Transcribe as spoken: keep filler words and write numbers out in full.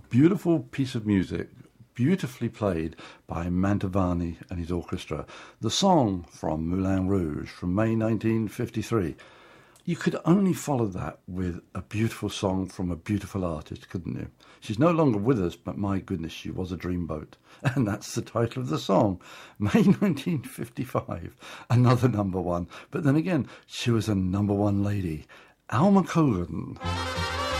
beautiful piece of music, beautifully played by Mantovani and his orchestra. The song from Moulin Rouge from May nineteen fifty-three. You could only follow that with a beautiful song from a beautiful artist, couldn't you? She's no longer with us, but my goodness, she was a dreamboat. And that's the title of the song. May nineteen fifty-five, another number one. But then again, she was a number one lady. Alma Cogan.